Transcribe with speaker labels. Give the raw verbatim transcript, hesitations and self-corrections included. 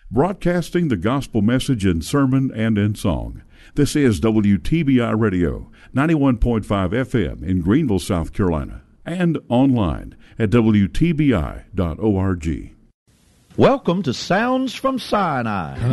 Speaker 1: broadcasting the gospel message in sermon and in song. This is W T B I Radio, ninety-one point five F M in Greenville, South Carolina, and online at W T B I dot org.
Speaker 2: Welcome to Sounds from Sinai.